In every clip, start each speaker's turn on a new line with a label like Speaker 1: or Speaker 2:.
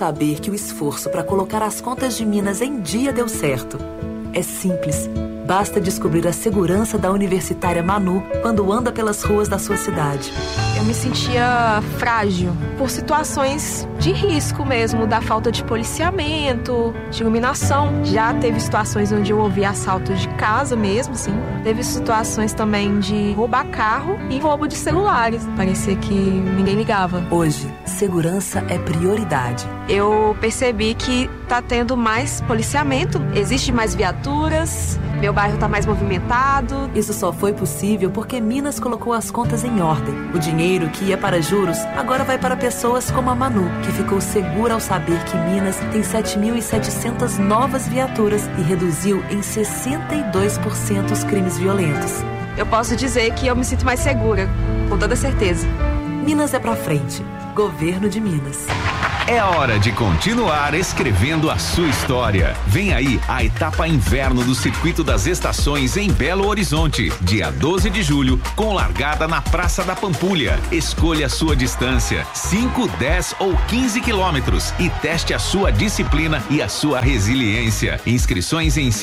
Speaker 1: Saber que o esforço para colocar as contas de Minas em dia deu certo. É simples. Basta descobrir a segurança da universitária Manu quando anda pelas ruas da sua cidade.
Speaker 2: Eu me sentia frágil por situações de risco mesmo, da falta de policiamento, de iluminação. Já teve situações onde eu ouvi assaltos de casa mesmo, sim. Teve situações também de roubar carro e roubo de celulares. Parecia que ninguém ligava.
Speaker 1: Hoje, segurança é prioridade.
Speaker 2: Eu percebi que tá tendo mais policiamento, existe mais viaturas, meu bairro tá mais movimentado.
Speaker 1: Isso só foi possível porque Minas colocou as contas em ordem. O dinheiro que ia para juros agora vai para pessoas como a Manu, que ficou segura ao saber que Minas tem 7.700 novas viaturas e reduziu em 62% os crimes violentos.
Speaker 2: Eu posso dizer que eu me sinto mais segura, com toda certeza.
Speaker 1: Minas é pra frente. Governo de Minas.
Speaker 3: É hora de continuar escrevendo a sua história. Vem aí a etapa inverno do Circuito das Estações em Belo Horizonte, dia 12 de julho, com largada na Praça da Pampulha. Escolha a sua distância, 5, 10 ou 15 quilômetros e teste a sua disciplina e a sua resiliência. Inscrições em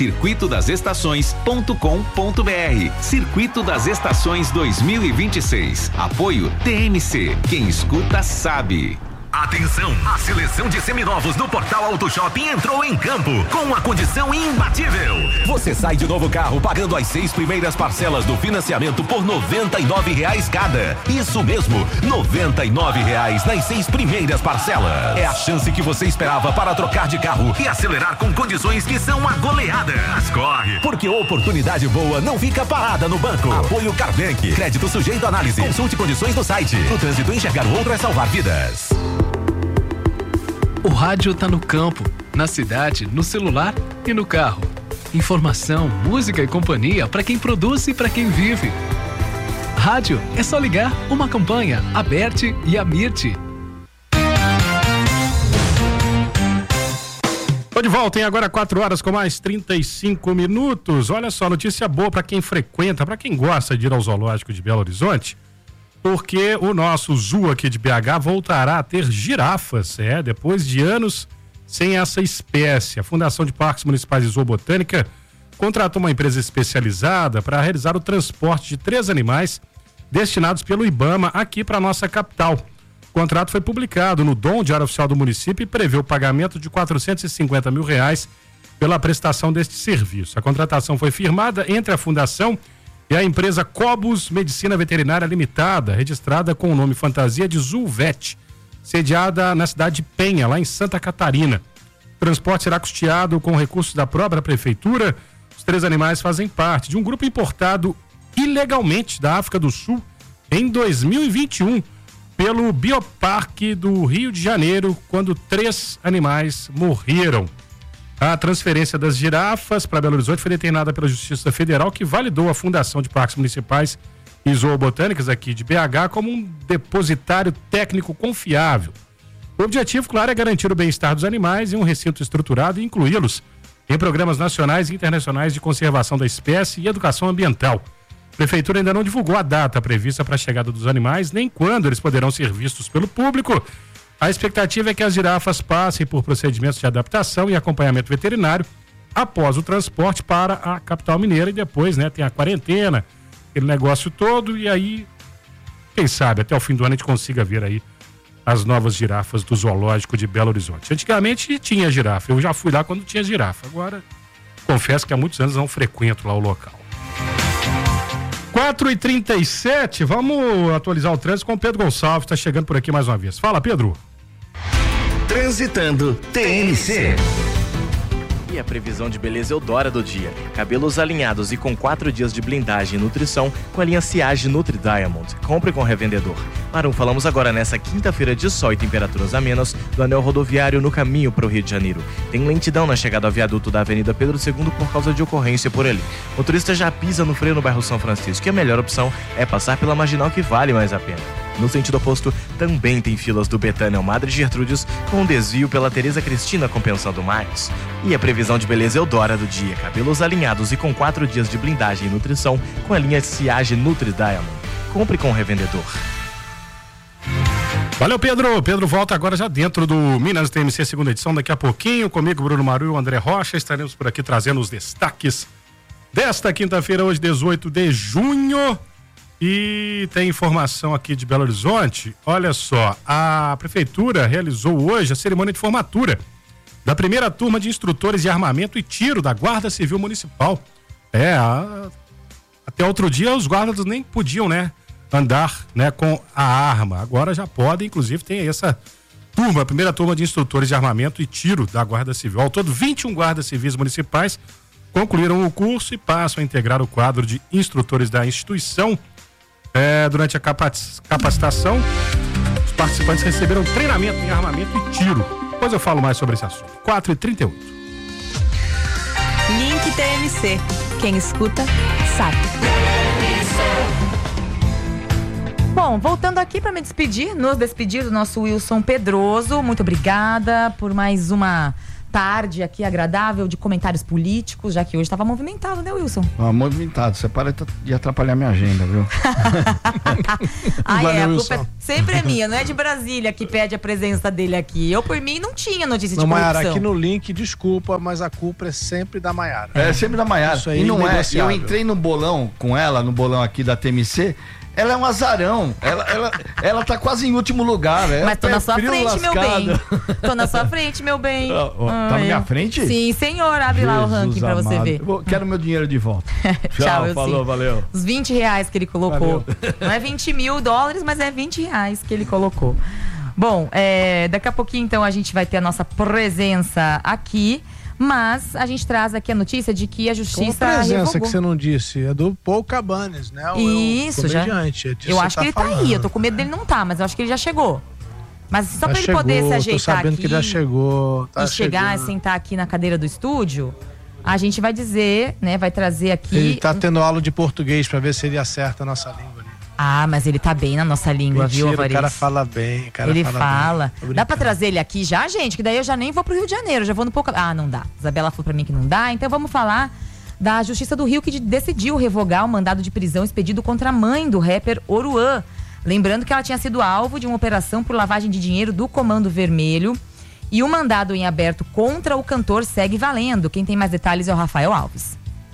Speaker 3: circuitodasestações.com.br. Circuito das Estações 2026. Apoio TMC. Quem escuta sabe.
Speaker 4: Atenção! A seleção de seminovos do Portal Auto Shopping entrou em campo com uma condição imbatível. Você sai de novo carro pagando as 6 primeiras parcelas do financiamento por R$ 99 cada. Isso mesmo, R$ 99 nas 6 primeiras parcelas. É a chance que você esperava para trocar de carro e acelerar com condições que são uma goleada. Mas corre, porque oportunidade boa não fica parada no banco. Apoio Carbank, crédito sujeito à análise. Consulte condições no site. No trânsito, enxergar o outro é salvar vidas.
Speaker 5: O rádio tá no campo, na cidade, no celular e no carro. Informação, música e companhia para quem produz e para quem vive. Rádio é só ligar uma campanha, Aberte e Amirte.
Speaker 6: Tô de volta, hein? Agora 4 horas com mais 35 minutos. Olha só, notícia boa para quem frequenta, para quem gosta de ir ao zoológico de Belo Horizonte. Porque o nosso zoo aqui de BH voltará a ter girafas, depois de anos sem essa espécie. A Fundação de Parques Municipais de Zoobotânica contratou uma empresa especializada para realizar o transporte de 3 animais destinados pelo IBAMA aqui para nossa capital. O contrato foi publicado no DOM, Diário Oficial do Município, e prevê o pagamento de R$450 mil pela prestação deste serviço. A contratação foi firmada entre a Fundação e a empresa Cobus Medicina Veterinária Limitada, registrada com o nome fantasia de Zulvet, sediada na cidade de Penha, lá em Santa Catarina. O transporte será custeado com recursos da própria prefeitura. Os 3 animais fazem parte de um grupo importado ilegalmente da África do Sul em 2021 pelo Bioparque do Rio de Janeiro, quando 3 animais morreram. A transferência das girafas para Belo Horizonte foi determinada pela Justiça Federal, que validou a Fundação de Parques Municipais e Zoobotânicas aqui de BH como um depositário técnico confiável. O objetivo, claro, é garantir o bem-estar dos animais em um recinto estruturado e incluí-los em programas nacionais e internacionais de conservação da espécie e educação ambiental. A Prefeitura ainda não divulgou a data prevista para a chegada dos animais, nem quando eles poderão ser vistos pelo público. A expectativa é que as girafas passem por procedimentos de adaptação e acompanhamento veterinário após o transporte para a capital mineira e depois, tem a quarentena, aquele negócio todo, e aí, quem sabe, até o fim do ano a gente consiga ver aí as novas girafas do zoológico de Belo Horizonte. Antigamente tinha girafa, eu já fui lá quando tinha girafa, agora confesso que há muitos anos não frequento lá o local. 4h37, vamos atualizar o trânsito com o Pedro Gonçalves, está chegando por aqui mais uma vez. Fala, Pedro.
Speaker 4: Transitando TNC.
Speaker 7: E a previsão de beleza Eudora do dia. Cabelos alinhados e com 4 dias de blindagem e nutrição com a linha Ciage Nutri Diamond. Compre com revendedor. Marum, falamos agora nessa quinta-feira de sol e temperaturas amenas do anel rodoviário no caminho para o Rio de Janeiro. Tem lentidão na chegada ao viaduto da Avenida Pedro II por causa de ocorrência por ali. O motorista já pisa no freio no bairro São Francisco e a melhor opção é passar pela Marginal, que vale mais a pena. No sentido oposto, também tem filas do Betânia ao Madre Gertrudes, com um desvio pela Tereza Cristina compensando mais. E a previsão de beleza Eudora do dia. Cabelos alinhados e com 4 dias de blindagem e nutrição com a linha Ciage Nutri Diamond. Compre com o revendedor.
Speaker 6: Valeu, Pedro. Pedro volta agora já dentro do Minas TMC segunda edição, daqui a pouquinho. Comigo, Bruno Maru e o André Rocha. Estaremos por aqui trazendo os destaques desta quinta-feira, hoje 18 de junho. E tem informação aqui de Belo Horizonte. Olha só, a prefeitura realizou hoje a cerimônia de formatura da primeira turma de instrutores de armamento e tiro da Guarda Civil Municipal. Até outro dia os guardas nem podiam, andar, com a arma. Agora já podem, inclusive tem essa turma, a primeira turma de instrutores de armamento e tiro da Guarda Civil. Ao todo, 21 guardas civis municipais concluíram o curso e passam a integrar o quadro de instrutores da instituição. Durante a capacitação, os participantes receberam treinamento em armamento e tiro. Depois eu falo mais sobre esse assunto. 4h38.
Speaker 1: Link TMC. Quem escuta, sabe. Bom, voltando aqui para nos despedir do nosso Wilson Pedroso. Muito obrigada por mais uma tarde aqui agradável de comentários políticos, já que hoje estava movimentado, né, Wilson?
Speaker 8: Movimentado, você para de atrapalhar minha agenda, viu?
Speaker 1: Valeu, a culpa sempre é minha, não é de Brasília que pede a presença dele aqui. Eu, por mim, não tinha notícia de corrupção.
Speaker 9: Maiara, aqui no link, desculpa, mas a culpa é sempre da Maiara.
Speaker 8: É sempre da Maiara. E não é, eu entrei no bolão com ela, no bolão aqui da TMC. Ela é um azarão, ela tá quase em último lugar.
Speaker 1: Mas tô na sua frente, meu bem. Tô na sua frente, meu bem.
Speaker 8: Tá na minha frente?
Speaker 1: Sim, senhor, abre lá o ranking pra você ver.
Speaker 8: Quero meu dinheiro de volta.
Speaker 1: Tchau,
Speaker 8: falou, valeu.
Speaker 1: Os R$20 que ele colocou.
Speaker 8: Valeu.
Speaker 1: Não é 20 mil dólares, mas é R$20 que ele colocou. Bom, daqui a pouquinho então a gente vai ter a nossa presença aqui. Mas a gente traz aqui a notícia de que a justiça
Speaker 9: a presença
Speaker 1: revogou.
Speaker 9: Que você não disse, é do Paul Cabanes, né?
Speaker 1: Isso, já.
Speaker 9: Eu
Speaker 1: acho que ele tá aí, eu tô com medo dele não tá, mas eu acho que ele já chegou. Mas só pra ele poder se ajeitar
Speaker 9: tô sabendo
Speaker 1: aqui
Speaker 9: que já chegou,
Speaker 1: e chegar e sentar aqui na cadeira do estúdio, a gente vai dizer, vai trazer aqui...
Speaker 9: Ele tá tendo aula de português pra ver se ele acerta a nossa língua.
Speaker 1: Mas ele tá bem na nossa língua,
Speaker 9: mentira,
Speaker 1: viu, Avaris?
Speaker 9: O cara fala bem,
Speaker 1: Ele fala. Dá pra trazer ele aqui já, gente? Que daí eu já nem vou pro Rio de Janeiro, já vou no pouco. Não dá. Isabela falou pra mim que não dá, então vamos falar da Justiça do Rio, que decidiu revogar o mandado de prisão expedido contra a mãe do rapper Oruan. Lembrando que ela tinha sido alvo de uma operação por lavagem de dinheiro do Comando Vermelho. E o mandado em aberto contra o cantor segue valendo. Quem tem mais detalhes é o Rafael Alves.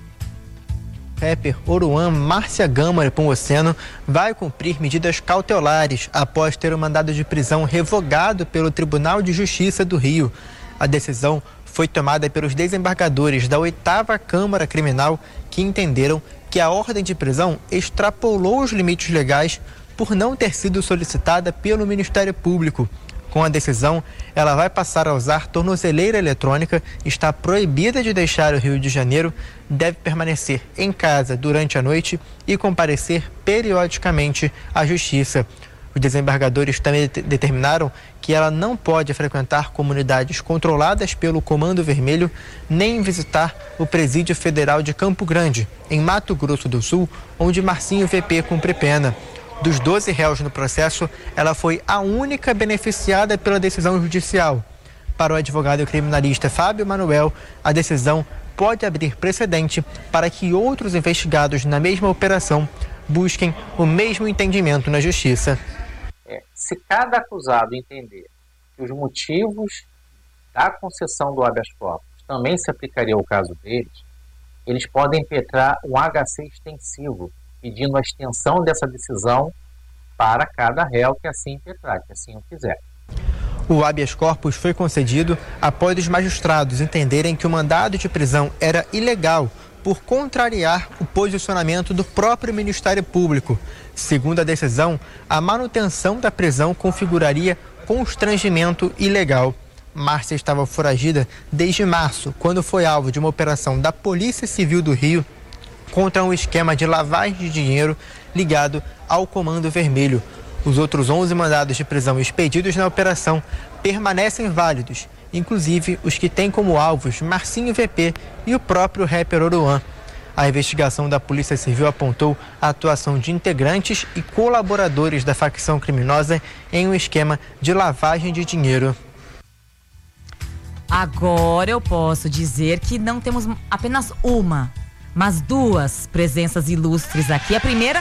Speaker 10: Rapper Oruan Márcia Gama Nepomuceno vai cumprir medidas cautelares após ter o mandado de prisão revogado pelo Tribunal de Justiça do Rio. A decisão foi tomada pelos desembargadores da 8ª Câmara Criminal, que entenderam que a ordem de prisão extrapolou os limites legais por não ter sido solicitada pelo Ministério Público. Com a decisão, ela vai passar a usar tornozeleira eletrônica, está proibida de deixar o Rio de Janeiro, deve permanecer em casa durante a noite e comparecer periodicamente à Justiça. Os desembargadores também determinaram que ela não pode frequentar comunidades controladas pelo Comando Vermelho, nem visitar o Presídio Federal de Campo Grande, em Mato Grosso do Sul, onde Marcinho VP cumpre pena. Dos 12 réus no processo, ela foi a única beneficiada pela decisão judicial. Para o advogado criminalista Fábio Manuel, a decisão pode abrir precedente para que outros investigados na mesma operação busquem o mesmo entendimento na justiça.
Speaker 11: Se cada acusado entender que os motivos da concessão do habeas corpus também se aplicaria ao caso deles, eles podem impetrar um HC extensivo, pedindo a extensão dessa decisão para cada réu que assim impetrar, que assim o quiser.
Speaker 10: O habeas corpus foi concedido após os magistrados entenderem que o mandado de prisão era ilegal por contrariar o posicionamento do próprio Ministério Público. Segundo a decisão, a manutenção da prisão configuraria constrangimento ilegal. Márcia estava foragida desde março, quando foi alvo de uma operação da Polícia Civil do Rio contra um esquema de lavagem de dinheiro ligado ao Comando Vermelho. Os outros 11 mandados de prisão expedidos na operação permanecem válidos, inclusive os que têm como alvos Marcinho VP e o próprio rapper Oruan. A investigação da Polícia Civil apontou a atuação de integrantes e colaboradores da facção criminosa em um esquema de lavagem de dinheiro.
Speaker 1: Agora eu posso dizer que não temos apenas uma, mas duas presenças ilustres aqui. A primeira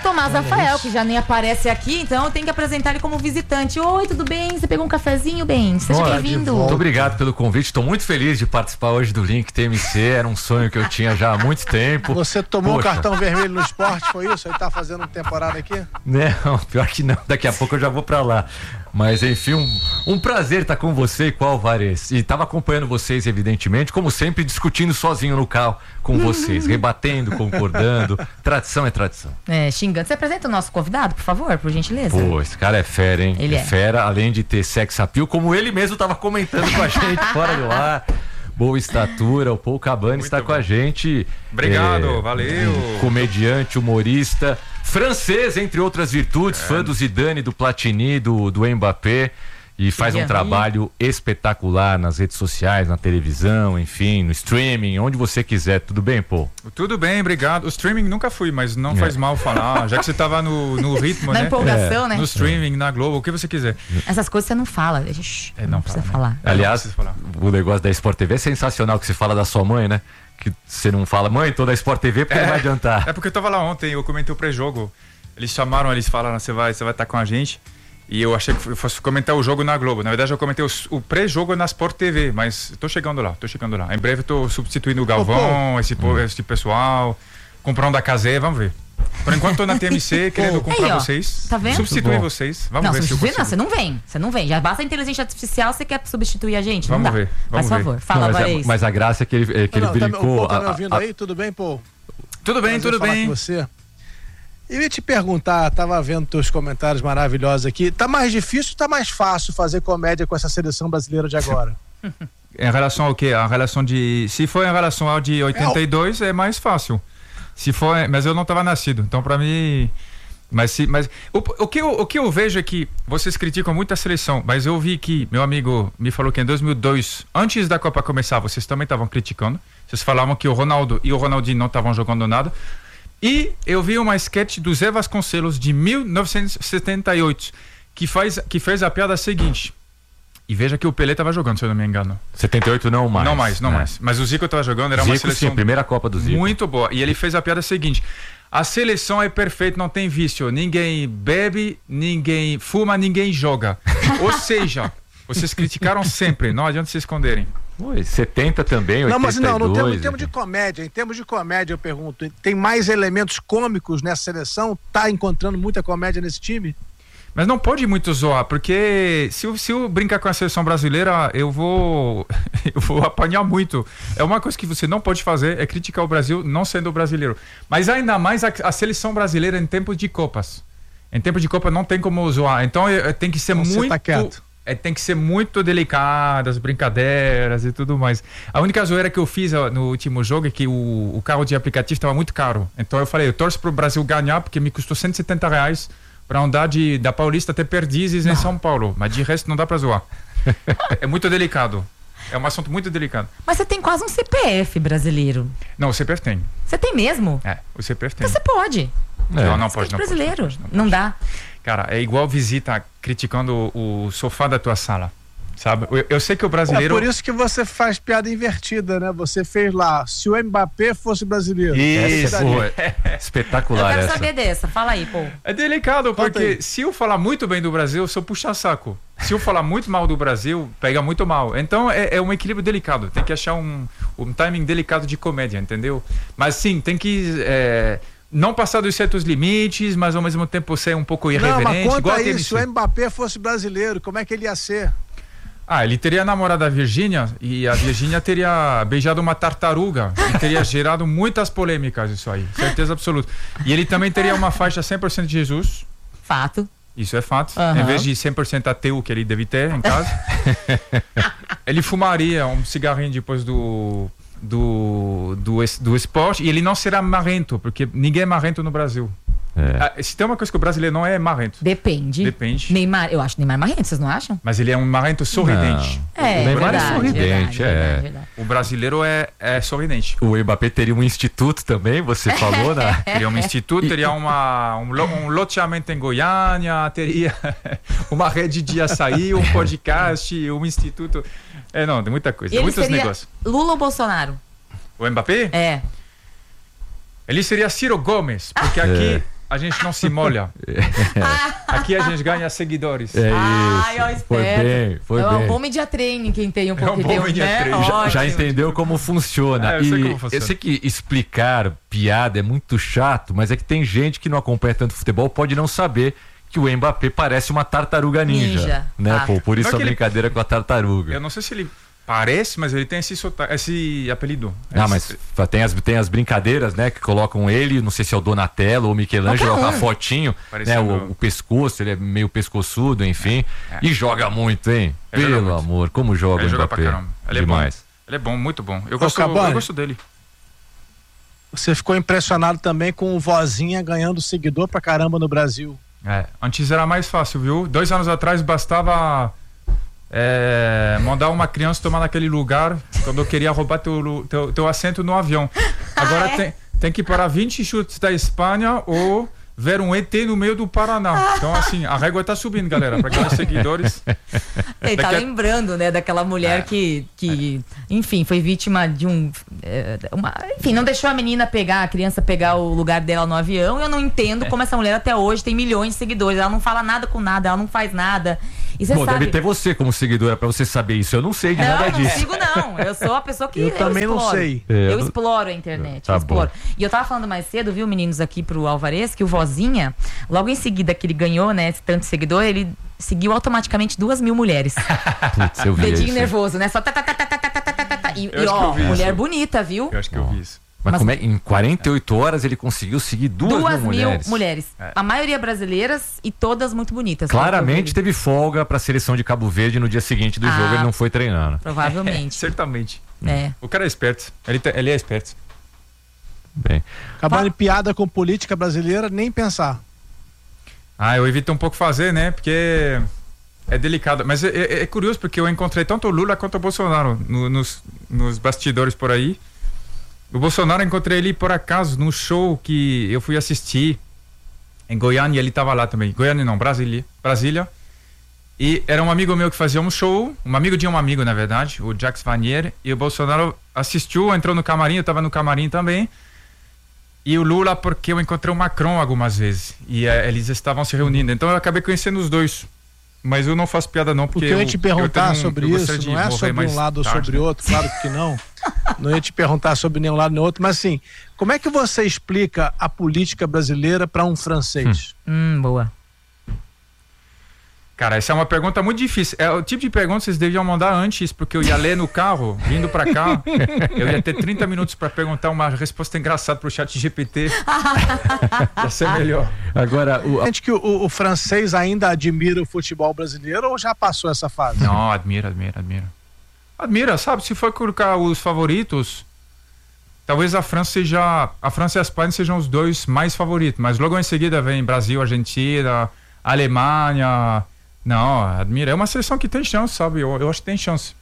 Speaker 12: Tomás Rafael, que já nem aparece aqui, então eu tenho que apresentar ele como visitante. Oi, tudo bem? Você pegou um cafezinho, bem? Seja bem-vindo.
Speaker 13: Muito obrigado pelo convite. Estou muito feliz de participar hoje do Link TMC. Era um sonho que eu tinha já há muito tempo.
Speaker 9: Você tomou um cartão vermelho no esporte, foi isso? Ele tá fazendo temporada aqui?
Speaker 13: Não, pior que não. Daqui a pouco eu já vou pra lá. Mas enfim, um prazer estar com você e com o Alvarez. E tava acompanhando vocês, evidentemente, como sempre, discutindo sozinho no carro com vocês, rebatendo, concordando. Tradição é tradição.
Speaker 12: Xingando. Você apresenta o nosso convidado, por favor, por gentileza?
Speaker 13: Pô, esse cara é fera, hein?
Speaker 12: Ele é
Speaker 13: fera, além de ter sex appeal, como ele mesmo tava comentando com a gente fora do ar. Boa estatura, o Paul Cabane está com a gente.
Speaker 14: Obrigado, valeu.
Speaker 13: Comediante, humorista, francês, entre outras virtudes, fã do Zidane, do Platini, do Mbappé. E faz um trabalho espetacular nas redes sociais, na televisão, enfim, no streaming, onde você quiser. Tudo bem, Paul?
Speaker 14: Tudo bem, obrigado. O streaming nunca fui, mas não faz mal falar, já que você tava no ritmo,
Speaker 12: na
Speaker 14: né?
Speaker 12: Na empolgação, né?
Speaker 14: No streaming, na Globo, o que você quiser.
Speaker 12: Essas coisas você não fala. Não precisa falar.
Speaker 13: Aliás, o negócio da Sport TV é sensacional, que você fala da sua mãe, né? Que você não fala, mãe, tô da Sport TV, porque não vai adiantar.
Speaker 14: É porque eu tava lá ontem, eu comentei o pré-jogo. Eles chamaram, eles falaram, você vai estar com a gente. E eu achei que eu fosse comentar o jogo na Globo. Na verdade, eu comentei o pré-jogo na Sport TV, mas tô chegando lá. Em breve tô substituindo o Galvão, esse pessoal, comprando a Casé, vamos ver. Por enquanto tô na TMC, querendo comprar vocês.
Speaker 12: Tá vendo?
Speaker 14: Substituir vocês. Vamos ver se eu consigo.
Speaker 12: Não, você não vem. Já basta a inteligência artificial, você quer substituir a gente?
Speaker 14: Vamos
Speaker 12: não dá.
Speaker 14: Ver.
Speaker 12: Mas, por favor, fala, Alvarez.
Speaker 13: Mas a graça é que ele brincou.
Speaker 9: Tá me ouvindo aí? Tudo bem, Paul?
Speaker 14: Tudo bem.
Speaker 9: Com você. Eu ia te perguntar, tava vendo teus comentários maravilhosos aqui, tá mais difícil ou tá mais fácil fazer comédia com essa seleção brasileira de agora?
Speaker 14: Em relação ao quê? Se for em relação ao de 82, é mais fácil. Se for, mas eu não estava nascido, então para mim... Mas o que eu vejo é que vocês criticam muito a seleção, mas eu vi que meu amigo me falou que em 2002, antes da Copa começar, vocês também estavam criticando. Vocês falavam que o Ronaldo e o Ronaldinho não estavam jogando nada. E eu vi uma sketch do Zé Vasconcelos de 1978 que fez a piada seguinte. E veja que o Pelé estava jogando, se eu não me engano.
Speaker 13: 78 não mais.
Speaker 14: Não mais. Mas o Zico estava jogando, era uma seleção...
Speaker 13: Sim, primeira Copa do Zico.
Speaker 14: Muito boa. E ele fez a piada seguinte: a seleção é perfeita, não tem vício. Ninguém bebe, ninguém fuma, ninguém joga. Ou seja, vocês criticaram sempre, não adianta se esconderem.
Speaker 13: 70 também, 82.
Speaker 9: Não, mas em termos de comédia, eu pergunto, tem mais elementos cômicos nessa seleção? Tá encontrando muita comédia nesse time?
Speaker 14: Mas não pode muito zoar, porque se eu brincar com a seleção brasileira, eu vou apanhar muito. É uma coisa que você não pode fazer, é criticar o Brasil não sendo brasileiro. Mas ainda mais a seleção brasileira em tempos de Copas. Em tempo de Copa não tem como zoar, então tem que ser tem que ser muito delicado, as brincadeiras e tudo mais. A única zoeira que eu fiz no último jogo é que o carro de aplicativo estava muito caro. Então eu falei, eu torço pro Brasil ganhar, porque me custou R$170 para andar da Paulista até Perdizes em São Paulo. Mas de resto não dá para zoar. É muito delicado. É um assunto muito delicado.
Speaker 12: Mas você tem quase um CPF brasileiro.
Speaker 14: Não, o CPF tem.
Speaker 12: Você tem mesmo?
Speaker 14: O CPF tem.
Speaker 12: Então você pode.
Speaker 14: Não pode.
Speaker 12: Brasileiro. Não dá.
Speaker 14: Cara, é igual visita criticando o sofá da tua sala, sabe? Eu sei que o brasileiro...
Speaker 9: É por isso que você faz piada invertida, né? Você fez lá, se o Mbappé fosse brasileiro.
Speaker 13: Isso, espetacular.
Speaker 12: Eu quero saber dessa, fala aí, pô.
Speaker 14: É delicado, porque se eu falar muito bem do Brasil, eu sou puxa-saco. Se eu falar muito mal do Brasil, pega muito mal. Então é um equilíbrio delicado, tem que achar um timing delicado de comédia, entendeu? Mas sim, tem que... não passar dos certos limites, mas ao mesmo tempo ser um pouco irreverente.
Speaker 9: Não, mas conta
Speaker 14: igual
Speaker 9: aí, se o Mbappé fosse brasileiro, como é que ele ia ser?
Speaker 14: Ele teria namorado a Virgínia e a Virgínia teria beijado uma tartaruga e teria gerado muitas polêmicas isso aí, certeza absoluta. E ele também teria uma faixa 100% de Jesus.
Speaker 12: Fato.
Speaker 14: Isso é fato. Em vez de 100% ateu que ele deve ter em casa. Ele fumaria um cigarrinho depois do esporte, e ele não será marrento, porque ninguém é marrento no Brasil. Se tem uma coisa que o brasileiro não é marrento.
Speaker 12: Depende. Neymar, eu acho Neymar marrento, vocês não acham?
Speaker 14: Mas ele é um marrento sorridente.
Speaker 13: O Neymar é sorridente,
Speaker 12: verdade.
Speaker 14: O brasileiro é sorridente.
Speaker 13: O Mbappé teria um instituto também, você falou, né?
Speaker 14: Teria um instituto, teria um loteamento em Goiânia, teria uma rede de açaí, um podcast, um instituto. Não, tem muita coisa, tem muitos negócios.
Speaker 12: Lula ou Bolsonaro?
Speaker 14: O Mbappé?
Speaker 12: É.
Speaker 14: Ele seria Ciro Gomes, porque aqui a gente não se molha. Aqui a gente ganha seguidores.
Speaker 12: Foi um bom media training quem tem um pouco de
Speaker 13: já entendeu como funciona. Eu sei que explicar piada é muito chato, mas é que tem gente que não acompanha tanto futebol, pode não saber que o Mbappé parece uma tartaruga ninja. Né? Por isso a brincadeira com a tartaruga.
Speaker 14: Eu não sei se ele parece, mas ele tem esse apelido.
Speaker 13: Mas tem as brincadeiras, né? Que colocam ele, não sei se é o Donatello ou o Michelangelo, a fotinho, né? O pescoço, ele é meio pescoçudo, enfim. E joga muito, hein? Pelo amor, como joga o Mbappé.
Speaker 14: Pra caramba. Ele é demais. Bom. Ele é bom, muito bom. Eu gosto dele.
Speaker 9: Você ficou impressionado também com o Vozinha ganhando seguidor pra caramba no Brasil.
Speaker 14: Antes era mais fácil, viu? 2 anos atrás bastava mandar uma criança tomar naquele lugar quando eu queria roubar teu assento no avião. Agora tem que parar 20 chutes da Espanha ou ver um ET no meio do Paraná. Então, assim, a régua tá subindo, galera, para aqueles seguidores.
Speaker 12: Ele tá lembrando, né, daquela mulher que enfim, foi vítima de enfim, não deixou a criança pegar o lugar dela no avião. Eu não entendo como essa mulher até hoje tem milhões de seguidores. Ela não fala nada com nada, ela não faz nada. E você sabe...
Speaker 13: deve ter você como seguidora pra você saber isso. Eu não sei de nada disso.
Speaker 12: Não sigo, não. Eu sou a pessoa que
Speaker 9: eu também
Speaker 12: exploro.
Speaker 9: Não sei.
Speaker 12: Eu exploro a internet.
Speaker 13: Tá bom.
Speaker 12: E eu tava falando mais cedo, viu, meninos, aqui pro Alvarez, que o Vozinha, logo em seguida que ele ganhou, né, tanto seguidor, ele seguiu automaticamente 2.000 mulheres.
Speaker 13: Putz, eu vi
Speaker 12: Dedinho
Speaker 13: isso.
Speaker 12: nervoso, né? Só mulher bonita, viu?
Speaker 14: Eu acho que eu vi isso.
Speaker 13: Mas como em 48 horas ele conseguiu seguir 2.000
Speaker 12: mulheres. A maioria brasileiras e todas muito bonitas.
Speaker 13: Claramente teve folga para a seleção de Cabo Verde no dia seguinte do jogo, ele não foi treinando.
Speaker 12: Provavelmente.
Speaker 14: Certamente. O cara é esperto. Ele é esperto.
Speaker 13: Bem.
Speaker 9: Acabando de piada com política brasileira, nem pensar.
Speaker 14: Eu evito um pouco fazer, né? Porque é delicado. Mas é curioso porque eu encontrei tanto o Lula quanto o Bolsonaro nos bastidores por aí. O Bolsonaro, encontrei ele por acaso num show que eu fui assistir em Goiânia, ele estava lá também. Goiânia não, Brasília. E era um amigo meu que fazia um show, um amigo de um amigo, na verdade, o Jacques Vanier, e o Bolsonaro assistiu, entrou no camarim, eu estava no camarim também. E o Lula, porque eu encontrei o Macron algumas vezes, e eles estavam se reunindo. Então eu acabei conhecendo os dois. Mas eu não faço piada não, porque
Speaker 9: eu ia te perguntar sobre isso, não é sobre um lado ou sobre outro, claro que não. Não ia te perguntar sobre nenhum lado nem outro, mas assim, como é que você explica a política brasileira para um francês?
Speaker 12: Boa.
Speaker 14: Cara, essa é uma pergunta muito difícil. É o tipo de pergunta que vocês deviam mandar antes, porque eu ia ler no carro, vindo pra cá. Eu ia ter 30 minutos pra perguntar uma resposta engraçada pro chat GPT. Ia ser melhor.
Speaker 13: Agora,
Speaker 9: Sente que o francês ainda admira o futebol brasileiro ou já passou essa fase?
Speaker 14: Não, admira. Admira, sabe? Se for colocar os favoritos, talvez a França e a Espanha sejam os dois mais favoritos. Mas logo em seguida vem Brasil, Argentina, Alemanha... Não, admira. É uma seleção que tem chance, sabe? Eu acho que tem chance.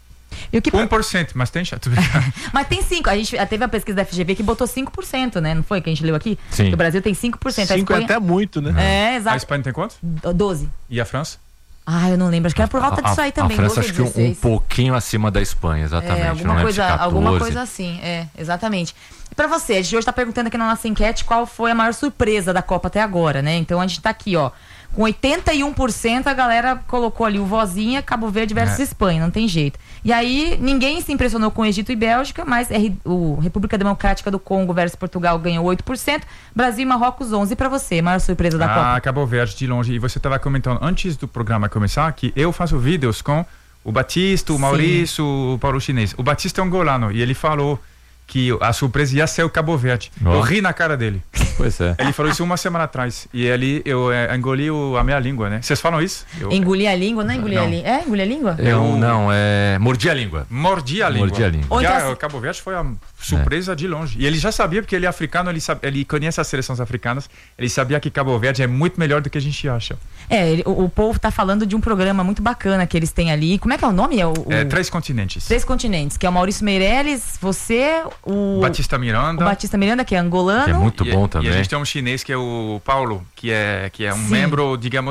Speaker 14: 1%, mas tem chance.
Speaker 12: Mas tem 5%. A gente teve a pesquisa da FGV que botou 5%, né? Não foi que a gente leu aqui?
Speaker 13: Sim.
Speaker 12: Que o Brasil tem 5%.
Speaker 9: 5% é até muito, né?
Speaker 12: Exato.
Speaker 14: A Espanha tem quanto?
Speaker 12: 12%.
Speaker 14: E a França?
Speaker 12: Eu não lembro. Acho que era por volta disso aí também.
Speaker 13: A França acho que um pouquinho acima da Espanha, exatamente.
Speaker 12: Alguma coisa assim. Exatamente. E pra você, a gente hoje tá perguntando aqui na nossa enquete qual foi a maior surpresa da Copa até agora, né? Então a gente tá aqui, ó. Com 81% a galera colocou ali o Vozinha, Cabo Verde versus Espanha, não tem jeito. E aí ninguém se impressionou com Egito e Bélgica, mas o República Democrática do Congo versus Portugal ganhou 8%, Brasil e Marrocos 11%. E pra você, maior surpresa da Copa?
Speaker 14: Cabo Verde de longe. E você estava comentando antes do programa começar que eu faço vídeos com o Batista, o Maurício, o Paulo Chinês. O Batista é um golano e ele falou que a surpresa ia ser o Cabo Verde. Eu ri na cara dele.
Speaker 13: Pois é.
Speaker 14: Ele falou isso uma semana atrás. E ali eu engoli a minha língua, né? Vocês falam isso?
Speaker 12: Engolir a língua? Não é engolir a língua? É engolir a língua?
Speaker 13: Mordi a língua.
Speaker 14: Mordi a língua.
Speaker 12: Então,
Speaker 14: o Cabo Verde foi a surpresa de longe. E ele já sabia, porque ele é africano, ele conhece as seleções africanas, ele sabia que Cabo Verde é muito melhor do que a gente acha.
Speaker 12: O povo tá falando de um programa muito bacana que eles têm ali. Como é que é o nome?
Speaker 14: Três Continentes.
Speaker 12: Três Continentes, que é o Maurício Meirelles, você, o
Speaker 14: Batista Miranda.
Speaker 12: O Batista Miranda, que é angolano.
Speaker 13: Que é muito bom também.
Speaker 14: E a gente tem um chinês que é o Paulo, que é um membro, digamos,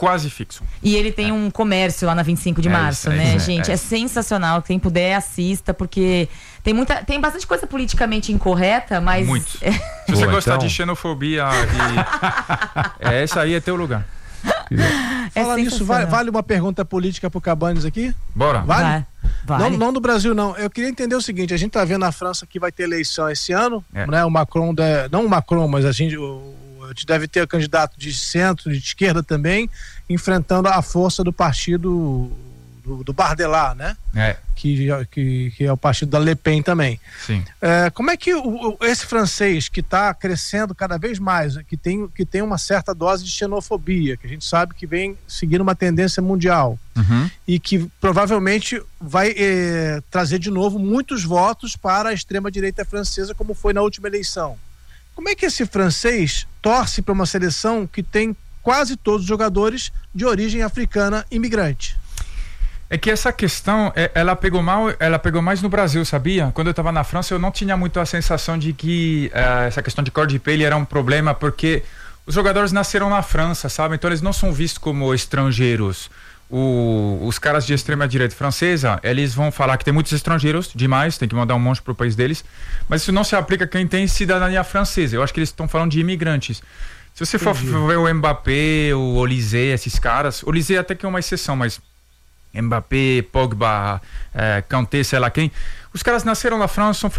Speaker 14: quase fixo.
Speaker 12: E ele tem um comércio lá na 25 de março, né, gente? É sensacional. Quem puder, assista, porque tem bastante coisa politicamente incorreta, mas...
Speaker 14: Muito. Se você gostar de xenofobia, essa aí é teu lugar.
Speaker 9: Fala nisso, vale uma pergunta política pro Cabanes aqui?
Speaker 14: Bora.
Speaker 9: Vale?
Speaker 12: Vale.
Speaker 9: Não do Brasil, não. Eu queria entender o seguinte: a gente tá vendo na França que vai ter eleição esse ano, né? O Macron, não o Macron, mas a gente deve ter candidato de centro, de esquerda também, enfrentando a força do partido do Bardella, né? Que é o partido da Le Pen também.
Speaker 14: Sim.
Speaker 9: Como é que esse francês que está crescendo cada vez mais, que tem uma certa dose de xenofobia, que a gente sabe que vem seguindo uma tendência mundial, e que provavelmente vai trazer de novo muitos votos para a extrema-direita francesa, como foi na última eleição. Como é que esse francês torce para uma seleção que tem quase todos os jogadores de origem africana imigrante?
Speaker 14: É que essa questão, ela pegou mais no Brasil, sabia? Quando eu estava na França, eu não tinha muito a sensação de que essa questão de cor de pele era um problema, porque os jogadores nasceram na França, sabe? Então eles não são vistos como estrangeiros. Os caras de extrema-direita francesa, eles vão falar que tem muitos estrangeiros, demais, tem que mandar um monte pro país deles, mas isso não se aplica a quem tem cidadania francesa. Eu acho que eles estão falando de imigrantes. Se você for ver o Mbappé, o Olysée, esses caras, o Olysée até que é uma exceção, mas Mbappé, Pogba, Kanté, sei lá quem, os caras nasceram na França, são